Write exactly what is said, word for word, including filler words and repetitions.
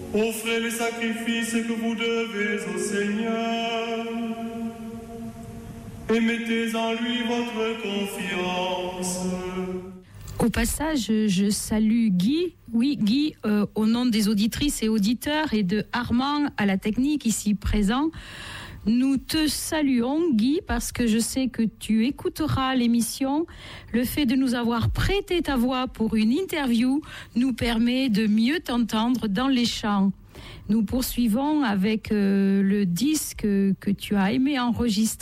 Offrez les sacrifices que vous devez au Seigneur et mettez en lui votre confiance. Au passage, je salue Guy, oui Guy, euh, au nom des auditrices et auditeurs et de Armand à la technique ici présent. Nous te saluons Guy parce que je sais que tu écouteras l'émission. Le fait de nous avoir prêté ta voix pour une interview nous permet de mieux t'entendre dans les chants. Nous poursuivons avec euh, le disque que tu as aimé enregistrer.